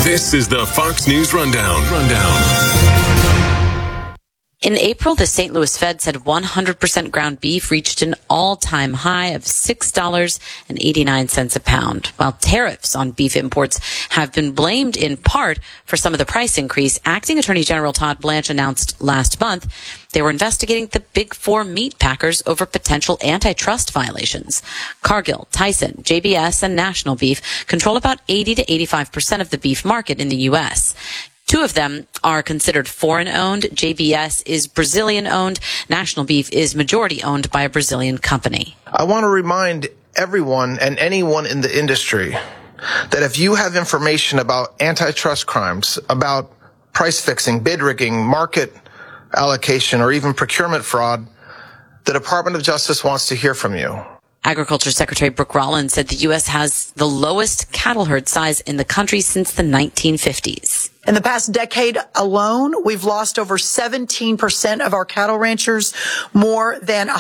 This is the Fox News Rundown. In April, the St. Louis Fed said 100% ground beef reached an all-time high of $6.89 a pound, while tariffs on beef imports have been blamed in part for some of the price increase. Acting Attorney General Todd Blanche announced last month they were investigating the Big Four meat packers over potential antitrust violations. Cargill, Tyson, JBS, and National Beef control about 80 to 85% of the beef market in the U.S. Two of them are considered foreign-owned. JBS is Brazilian-owned. National Beef is majority-owned by a Brazilian company. I want to remind everyone and anyone in the industry that if you have information about antitrust crimes, about price fixing, bid rigging, market allocation, or even procurement fraud, the Department of Justice wants to hear from you. Agriculture Secretary Brooke Rollins said the U.S. has the lowest cattle herd size in the country since the 1950s. In the past decade alone, we've lost over 17% of our cattle ranchers. More than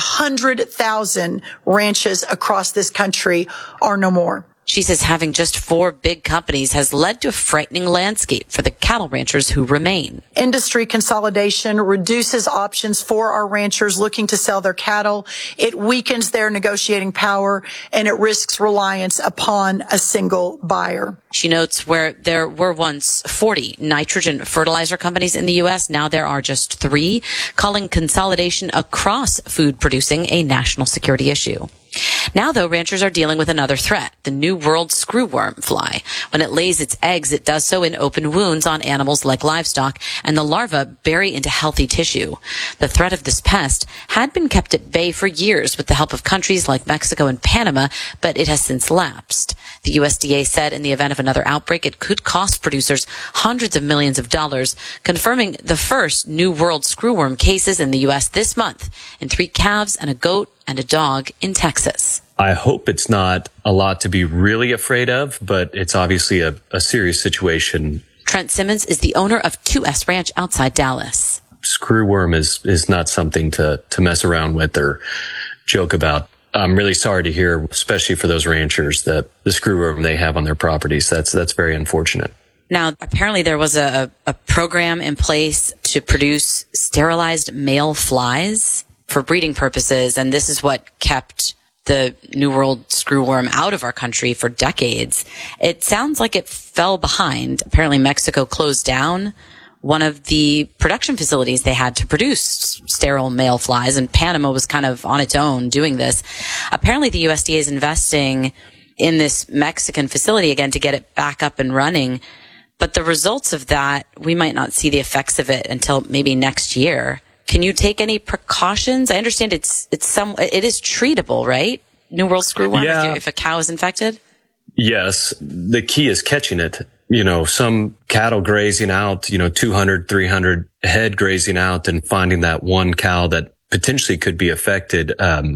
100,000 ranches across this country are no more. She says having just 4 big companies has led to a frightening landscape for the cattle ranchers who remain. Industry consolidation reduces options for our ranchers looking to sell their cattle. It weakens their negotiating power, and it risks reliance upon a single buyer. She notes where there were once 40 nitrogen fertilizer companies in the U.S., now there are just 3, calling consolidation across food producing a national security issue. Now, though, ranchers are dealing with another threat, the New World screwworm fly. When it lays its eggs, it does so in open wounds on animals like livestock, and the larvae bury into healthy tissue. The threat of this pest had been kept at bay for years with the help of countries like Mexico and Panama, but it has since lapsed. The USDA said in the event of another outbreak, it could cost producers hundreds of millions of dollars, confirming the first New World screwworm cases in the U.S. this month in 3 calves and a goat and a dog in Texas. I hope it's not a lot to be really afraid of, but it's obviously a serious situation. Trent Simmons is the owner of 2S Ranch outside Dallas. Screwworm is not something to mess around with or joke about. I'm really sorry to hear, especially for those ranchers, that the screwworm they have on their properties. That's very unfortunate. Now, apparently there was a program in place to produce sterilized male flies for breeding purposes, and this is what kept the New World screwworm out of our country for decades. It sounds like it fell behind. Apparently Mexico closed down one of the production facilities they had to produce sterile male flies, and Panama was kind of on its own doing this. Apparently the USDA is investing in this Mexican facility again to get it back up and running. But the results of that, we might not see the effects of it until maybe next year. Can you take any precautions? I understand it is treatable, right? New World screwworm, yeah. if a cow is infected? Yes. The key is catching it. You know, some cattle grazing out, 200, 300 head grazing out and finding that one cow that potentially could be affected,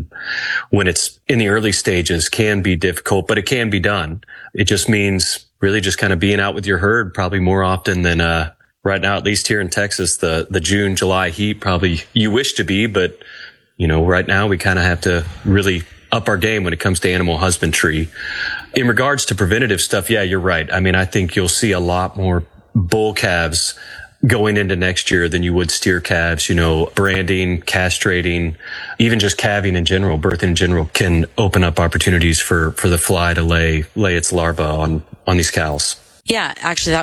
when it's in the early stages can be difficult, but it can be done. It just means really just kind of being out with your herd probably more often than, right now, at least here in Texas, the June, July heat probably you wish to be, but, right now we kind of have to really up our game when it comes to animal husbandry. In regards to preventative stuff, yeah, you're right. I mean, I think you'll see a lot more bull calves going into next year than you would steer calves. Branding, castrating, even just calving in general, birthing in general can open up opportunities for the fly to lay its larva on these cows. Yeah, actually, that